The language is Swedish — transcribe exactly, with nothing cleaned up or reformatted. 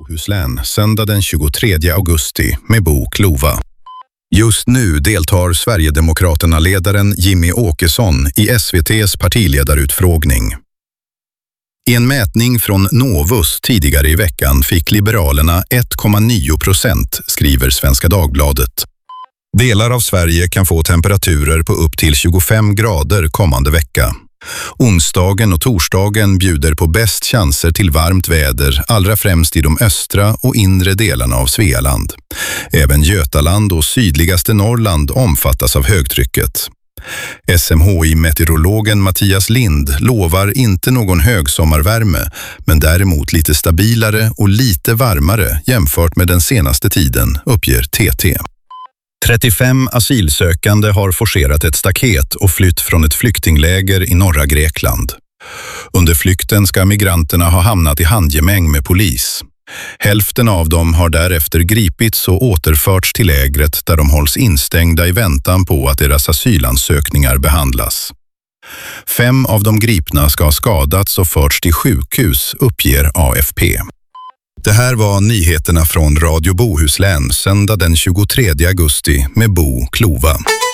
Bohuslän, söndag den tjugotredje augusti med Bo Klova. Just nu deltar Sverigedemokraterna-ledaren Jimmy Åkesson i S V T:s partiledarutfrågning. I en mätning från Novus tidigare i veckan fick Liberalerna ett komma nio procent, skriver Svenska Dagbladet. Delar av Sverige kan få temperaturer på upp till tjugofem grader kommande vecka. Onsdagen och torsdagen bjuder på bäst chanser till varmt väder, allra främst i de östra och inre delarna av Svealand. Även Götaland och sydligaste Norrland omfattas av högtrycket. S M H I-meteorologen Mattias Lind lovar inte någon högsommarvärme, men däremot lite stabilare och lite varmare jämfört med den senaste tiden, uppger T T. trettiofem asylsökande har forcerat ett staket och flytt från ett flyktingläger i norra Grekland. Under flykten ska migranterna ha hamnat i handgemäng med polis. Hälften av dem har därefter gripits och återförts till lägret där de hålls instängda i väntan på att deras asylansökningar behandlas. Fem av de gripna ska ha skadats och förts till sjukhus, uppger A F P. Det här var nyheterna från Radio Bohuslän, söndag den tjugotredje augusti med Bo Klova.